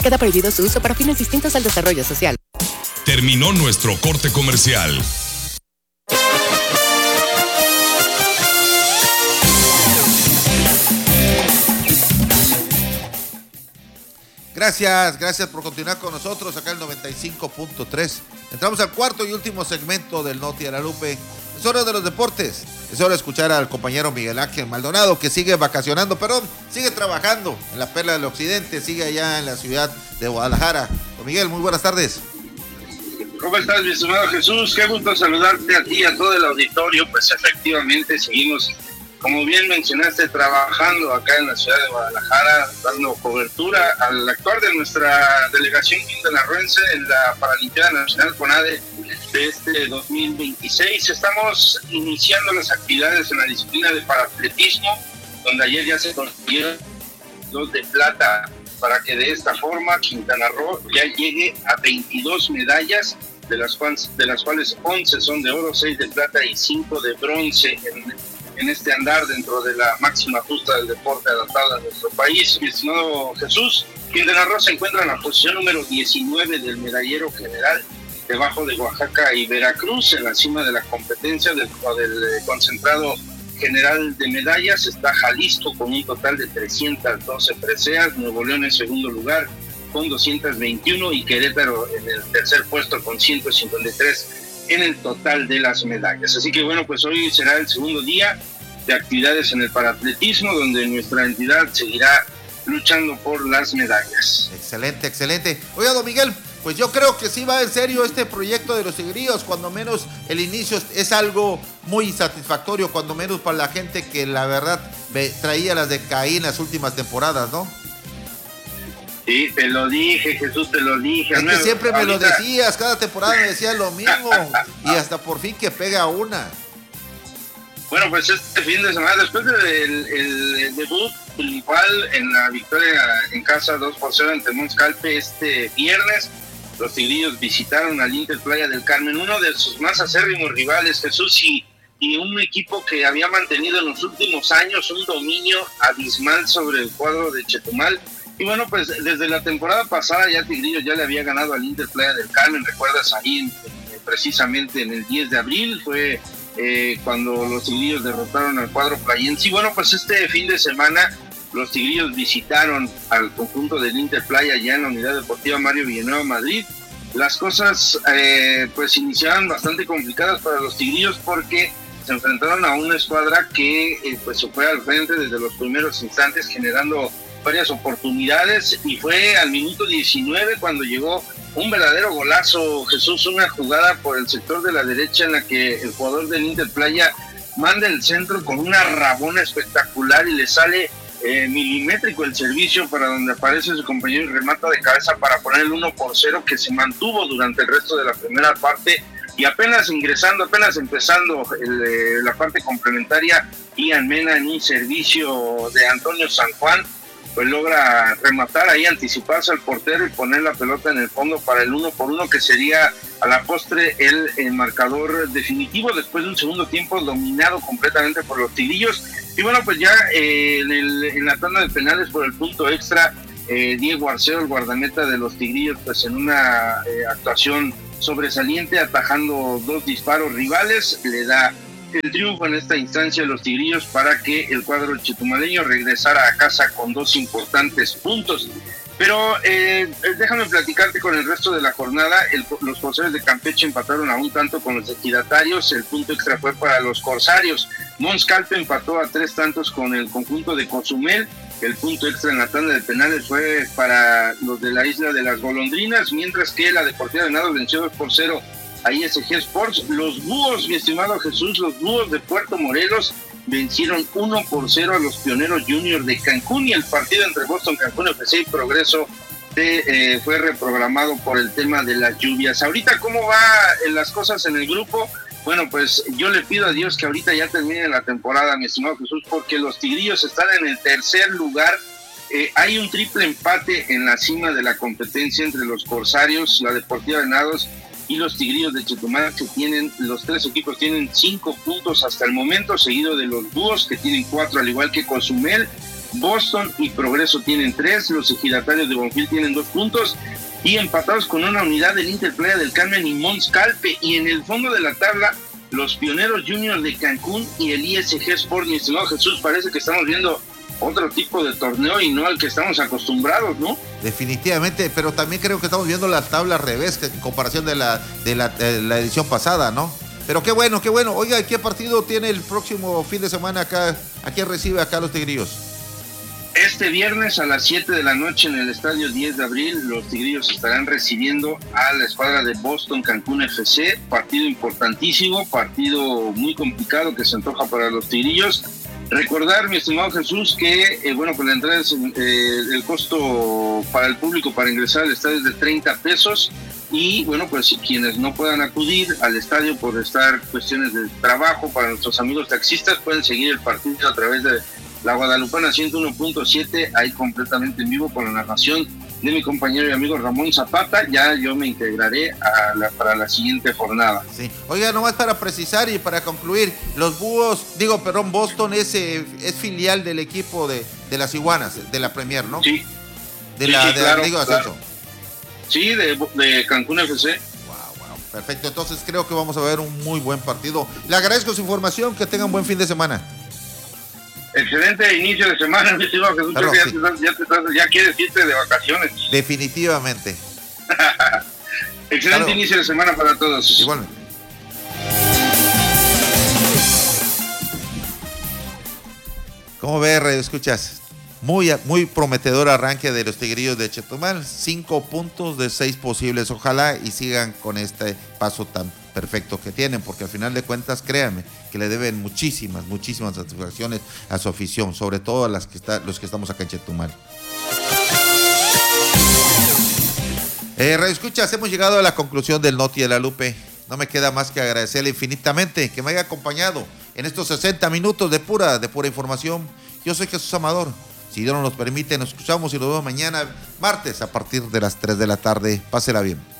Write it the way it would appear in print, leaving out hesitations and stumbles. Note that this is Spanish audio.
Queda prohibido su uso para fines distintos al desarrollo social. Terminó nuestro corte comercial. Gracias por continuar con nosotros acá en el 95.3. Entramos al cuarto y último segmento del Noti a la Lupe. Es hora de los deportes. Es hora de escuchar al compañero Miguel Ángel Maldonado, que sigue vacacionando, sigue trabajando en la Perla del Occidente, sigue allá en la ciudad de Guadalajara. Don Miguel, muy buenas tardes. ¿Cómo estás, mi estimado Jesús? Qué gusto saludarte a ti y a todo el auditorio. Pues efectivamente seguimos, como bien mencionaste, trabajando acá en la ciudad de Guadalajara, dando cobertura al actuar de nuestra delegación quintanarroense en la Paralimpiada Nacional CONADE de este 2026. Estamos iniciando las actividades en la disciplina de paraatletismo, donde ayer ya se consiguieron 2 de plata, para que de esta forma Quintana Roo ya llegue a 22 medallas, de las cuales 11 son de oro, 6 de plata y 5 de bronce en este andar dentro de la máxima justa del deporte adaptado a nuestro país. Mi estimado Jesús, Quintana Roo se encuentra en la posición número 19 del medallero general, debajo de Oaxaca y Veracruz. En la cima de la competencia del concentrado general de medallas está Jalisco con un total de 312 preseas, Nuevo León en segundo lugar con 221 y Querétaro en el tercer puesto con 153 en el total de las medallas. Así que bueno, pues hoy será el segundo día de actividades en el paraatletismo, donde nuestra entidad seguirá luchando por las medallas. Excelente. Oiga, don Miguel, pues yo creo que sí va en serio este proyecto de los tigrillos, cuando menos el inicio es algo muy satisfactorio, cuando menos para la gente que la verdad traía las de Caín en las últimas temporadas, ¿no? Sí, te lo dije, Jesús, te lo dije. Es que siempre me lo decías, cada temporada me decías lo mismo, y hasta por fin que pega una. Bueno, pues este fin de semana, después del debut igual en la victoria en casa 2-0 ante Mons Calpe este viernes, los tigrillos visitaron al Inter Playa del Carmen, uno de sus más acérrimos rivales, Jesús, y un equipo que había mantenido en los últimos años un dominio abismal sobre el cuadro de Chetumal. Y bueno, pues desde la temporada pasada ya Tigrillos ya le había ganado al Inter Playa del Carmen. Recuerdas ahí precisamente en el 10 de abril fue cuando los Tigrillos derrotaron al cuadro playense. Y bueno, pues este fin de semana los Tigrillos visitaron al conjunto del Inter Playa ya en la Unidad Deportiva Mario Villanueva Madrid. Las cosas pues iniciaron bastante complicadas para los Tigrillos, porque se enfrentaron a una escuadra que pues se fue al frente desde los primeros instantes, generando varias oportunidades, y fue al minuto 19 cuando llegó un verdadero golazo, Jesús, una jugada por el sector de la derecha en la que el jugador del Inter Playa manda el centro con una rabona espectacular y le sale milimétrico el servicio para donde aparece su compañero y remata de cabeza para poner el 1-0, que se mantuvo durante el resto de la primera parte. Y apenas empezando la parte complementaria, Ian Mena en un servicio de Antonio San Juan pues logra rematar ahí, anticiparse al portero y poner la pelota en el fondo para el 1-1, que sería a la postre el marcador definitivo después de un segundo tiempo dominado completamente por los Tigrillos. Y bueno, pues ya en la tanda de penales por el punto extra, Diego Arceo, el guardameta de los Tigrillos, pues en una actuación sobresaliente, atajando 2 disparos rivales, le da el triunfo en esta instancia a los Tigrillos para que el cuadro chetumaleño regresara a casa con 2 importantes puntos. Pero déjame platicarte con el resto de la jornada. Los Corsarios de Campeche empataron a un tanto con los ejidatarios. El punto extra fue para los Corsarios. Mons Calpe empató a 3 tantos con el conjunto de Cozumel. El punto extra en la tanda de penales fue para los de la Isla de las Golondrinas, mientras que la Deportiva de Venados venció 2-0 a ISG Sports. Los Búhos, mi estimado Jesús, los Búhos de Puerto Morelos vencieron 1-0 a los Pioneros Junior de Cancún, y el partido entre Boston Cancún FC y Progreso fue reprogramado por el tema de las lluvias. Ahorita, ¿cómo va las cosas en el grupo? Bueno, pues yo le pido a Dios que ahorita ya termine la temporada, mi estimado Jesús, porque los Tigrillos están en el tercer lugar. Hay un triple empate en la cima de la competencia entre los Corsarios, la Deportiva Venados y los Tigrillos de Chetumal, que los 3 equipos tienen 5 puntos hasta el momento, seguido de los Búhos, que tienen 4, al igual que Cozumel. Boston y Progreso tienen 3, los ejidatarios de Bonfil tienen 2 puntos, y empatados con una unidad del Inter Playa del Carmen y Mons Calpe. Y en el fondo de la tabla, los Pioneros Junior de Cancún y el ISG Sport. Mi estimado Jesús, parece que estamos viendo otro tipo de torneo y no al que estamos acostumbrados, ¿no? Definitivamente, pero también creo que estamos viendo la tabla al revés en comparación de la edición pasada, ¿no? Pero qué bueno, qué bueno. Oiga, ¿qué partido tiene el próximo fin de semana acá? ¿A quién recibe acá los Tigrillos? Este viernes a las 7 de la noche en el estadio 10 de abril, los Tigrillos estarán recibiendo a la escuadra de Boston Cancún FC. Partido importantísimo, partido muy complicado que se antoja para los Tigrillos. Recordar, mi estimado Jesús, que pues la entrada es, el costo para el público para ingresar al estadio es de 30 pesos. Y bueno, pues si quienes no puedan acudir al estadio por estar cuestiones de trabajo, para nuestros amigos taxistas, pueden seguir el partido a través de la Guadalupana 101.7, ahí completamente en vivo con la narración de mi compañero y amigo Ramón Zapata. Ya yo me integraré para la siguiente jornada. Sí. Oiga, nomás para precisar y para concluir, Boston es filial del equipo de las Iguanas, de la Premier, ¿no? Sí. Claro. Sí, de Cancún FC. Wow. Perfecto, entonces creo que vamos a ver un muy buen partido. Le agradezco su información, que tengan buen fin de semana. Excelente inicio de semana, mi estimado Jesús. Claro, ya quieres irte de vacaciones. Definitivamente. Excelente inicio de semana para todos. Igualmente. ¿Cómo ves, Radio Escuchas? Muy prometedor arranque de los Tigrillos de Chetumal. 5 puntos de 6 posibles. Ojalá y sigan con este paso tan perfecto que tienen, porque al final de cuentas, créanme, que le deben muchísimas satisfacciones a su afición, sobre todo a los que estamos acá en Chetumal. Radio Escuchas, hemos llegado a la conclusión del Noti de la Lupe. No me queda más que agradecerle infinitamente que me haya acompañado en estos 60 minutos de pura información. Yo soy Jesús Amador. Si Dios nos permite, nos escuchamos y nos vemos mañana, martes, a partir de las 3 de la tarde. Pásela bien.